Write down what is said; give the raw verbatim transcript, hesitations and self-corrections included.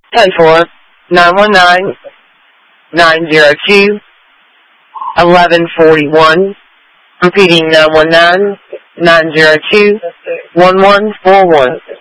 ten four, nine one nine, nine zero two, eleven forty-one. Repeating nine one nine, nine zero two, one one four one.